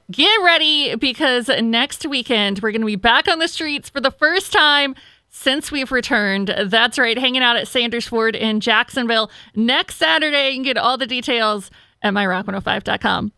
get ready because next weekend we're going to be back on the streets for the first time since we've returned. That's right, hanging out at Sanders Ford in Jacksonville next Saturday. You can get all the details at myrock105.com.